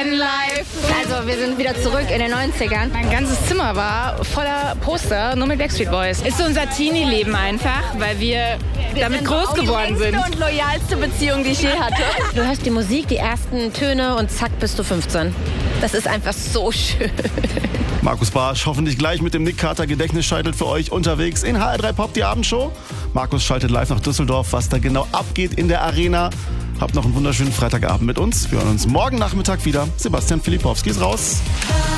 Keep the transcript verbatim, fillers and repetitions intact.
in life. Also wir sind wieder zurück in den neunzigern. Mein ganzes Zimmer war voller Poster, nur mit Backstreet Boys. Ist so unser Teenie-Leben einfach, weil wir, wir damit groß geworden sind. Die längste und loyalste Beziehung, die ich je hatte. Du hörst die Musik, die ersten Töne und zack, bist du fünfzehn. Das ist einfach so schön. Markus Barsch, hoffentlich gleich mit dem Nick Carter Gedächtnisscheitel für euch unterwegs in H R drei Pop, die Abendshow. Markus schaltet live nach Düsseldorf, was da genau abgeht in der Arena. Habt noch einen wunderschönen Freitagabend mit uns. Wir hören uns morgen Nachmittag wieder. Sebastian Filipowski ist raus.